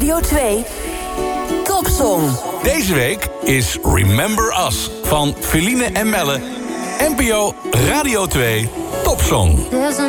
Radio 2 Topsong. Deze week is Remember Us van Feline en Melle. NPO Radio 2 Topsong.